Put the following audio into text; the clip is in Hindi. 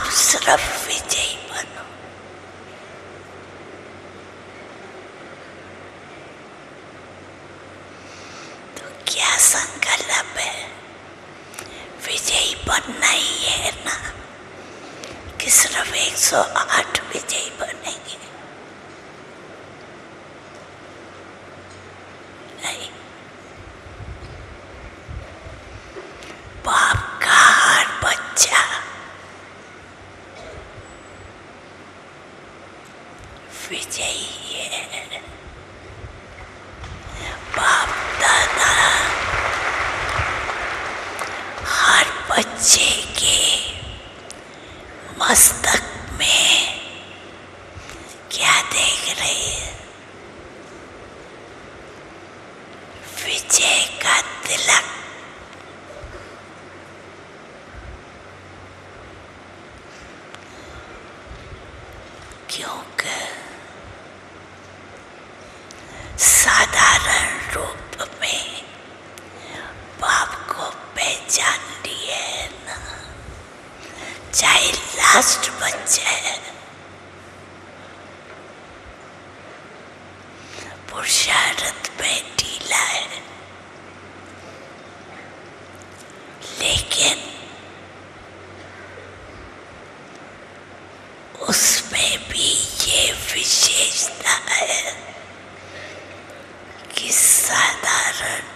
सिर्फ विजयी बनो। तो क्या संकल्प है? विजयी बनना ही है ना, कि सिर्फ 108 विजयी बनेंगे? नहीं, बाप का हर बच्चा विजयी है। बाप दादा हर बच्चे के मस्तक में क्या देख रहे हैं? विजय का तिलक। क्योंकि साधारण रूप में बाप को पहचान लिए है ना, चाहे लास्ट बच्चा है। पुरुषार्थ में ढीला है, लेकिन उसमें भी ये विशेषता है कि साधारण